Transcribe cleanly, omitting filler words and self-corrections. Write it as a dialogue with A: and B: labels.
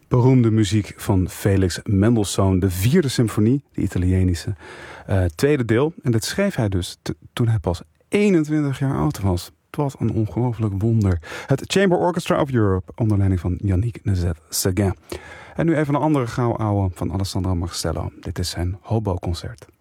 A: Beroemde muziek van Felix Mendelssohn, de 4e symfonie, de Italienische, tweede deel. En dat schreef hij dus toen hij pas 21 jaar oud was. Het was een ongelooflijk wonder. Het Chamber Orchestra of Europe, onder leiding van Yannick Nézet-Séguin. En nu even een andere gouden ouwe van Alessandro Marcello. Dit is zijn Hobo-concert.